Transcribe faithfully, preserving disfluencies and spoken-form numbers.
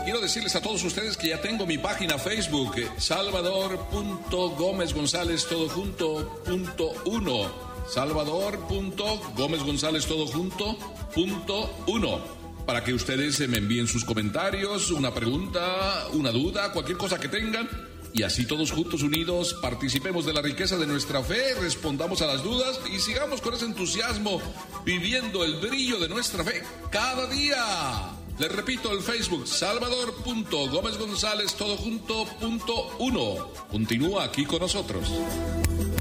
quiero decirles a todos ustedes que ya tengo mi página Facebook, Salvador punto Gómez González todo junto punto uno. Salvador punto Gómez González todo junto punto uno. Para que ustedes me envíen sus comentarios, una pregunta, una duda, cualquier cosa que tengan. Y así todos juntos unidos participemos de la riqueza de nuestra fe, respondamos a las dudas y sigamos con ese entusiasmo viviendo el brillo de nuestra fe cada día. Les repito, el Facebook, Salvador punto Gómez González todo junto punto uno. Continúa aquí con nosotros.